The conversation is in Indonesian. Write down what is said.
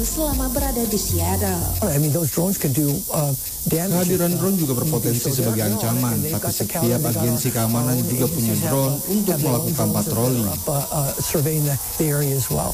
selama berada di Seattle. Kehadiran drone juga berpotensi sebagai ancaman, tapi setiap agensi keamanan juga punya drone untuk melakukan patroli.